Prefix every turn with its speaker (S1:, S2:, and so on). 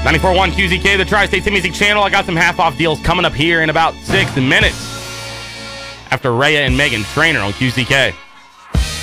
S1: 94.1 QZK, the Tri-State Music Channel. I got some half-off deals coming up here in about 6 minutes after Rhea and Megan Trainor on QZK.